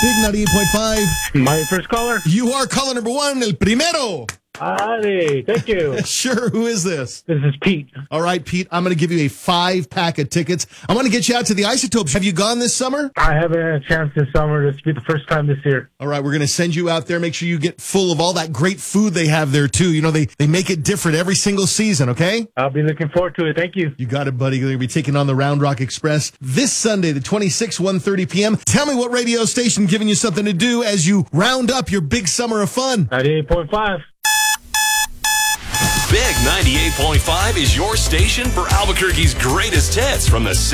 Big 98.5. My first caller? You are caller number one, el primero. Hi, thank you. Sure, who is this? This is Pete. All right, Pete, I'm going to give you a 5-pack of tickets. I want to get you out to the Isotopes. Have you gone this summer? I haven't had a chance this summer. This will be the first time this year. All right, we're going to send you out there. Make sure you get full of all that great food they have there, too. You know, they make it different every single season, okay? I'll be looking forward to it. Thank you. You got it, buddy. You're going to be taking on the Round Rock Express this Sunday, the 26th, 1:30 p.m. Tell me what radio station giving you something to do as you round up your big summer of fun. 98.5. Big 98.5 is your station for Albuquerque's greatest hits from the